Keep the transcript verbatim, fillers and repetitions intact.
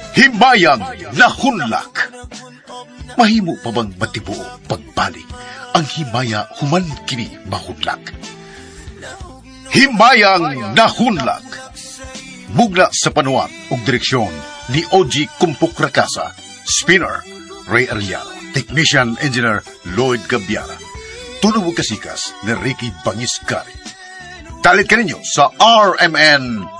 Himayang Nahunlak. Mahimo pa bang matibuo pagbalik ang himaya human kini mahunlak? Himayang Nahunlak. Mugna sa panuwat ug direksyon ni O G Kumpuk Rakasa, Spinner Ray Arellano, Technician Engineer Lloyd Gabiara, tunog kasikas ni Ricky Bangiscari. Talit ka ninyo sa R M N